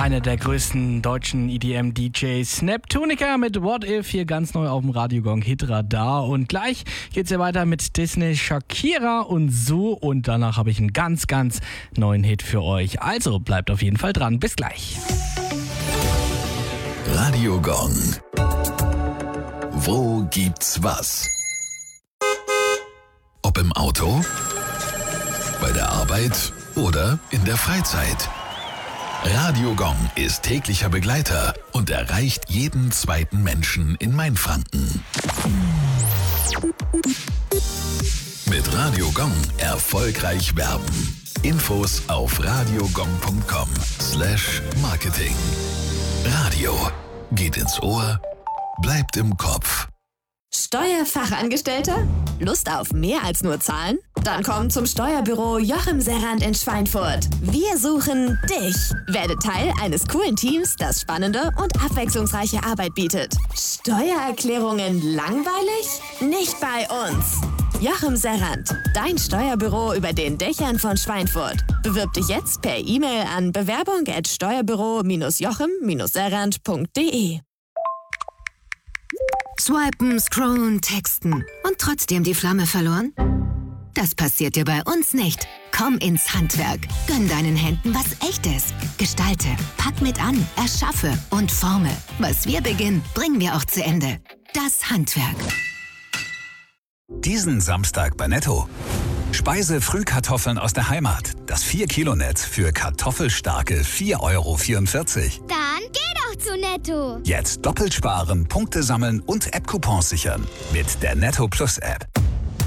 Einer der größten deutschen EDM-DJs, Neptunica mit What If, hier ganz neu auf dem Radiogong Hitradar. Und gleich geht's ja weiter mit Disney, Shakira und so. Und danach habe ich einen ganz, ganz neuen Hit für euch. Also bleibt auf jeden Fall dran. Bis gleich. Radiogong. Wo gibt's was? Ob im Auto, bei der Arbeit oder in der Freizeit. Radiogong ist täglicher Begleiter und erreicht jeden zweiten Menschen in Mainfranken. Mit Radiogong erfolgreich werben. Infos auf radiogong.com/marketing. Radio geht ins Ohr, bleibt im Kopf. Steuerfachangestellter? Lust auf mehr als nur Zahlen? Dann komm zum Steuerbüro Jochen Serrand in Schweinfurt. Wir suchen dich. Werde Teil eines coolen Teams, das spannende und abwechslungsreiche Arbeit bietet. Steuererklärungen langweilig? Nicht bei uns. Jochen Serrand, dein Steuerbüro über den Dächern von Schweinfurt. Bewirb dich jetzt per E-Mail an bewerbung@steuerbüro-serrand.de. Swipen, scrollen, texten und trotzdem die Flamme verloren? Das passiert dir bei uns nicht. Komm ins Handwerk. Gönn deinen Händen was Echtes. Gestalte, pack mit an, erschaffe und forme. Was wir beginnen, bringen wir auch zu Ende. Das Handwerk. Diesen Samstag bei Netto. Speise-Frühkartoffeln aus der Heimat. Das 4-Kilo-Netz für kartoffelstarke 4,44 €. Dann geh doch zu Netto. Jetzt doppelt sparen, Punkte sammeln und App-Coupons sichern. Mit der Netto Plus App.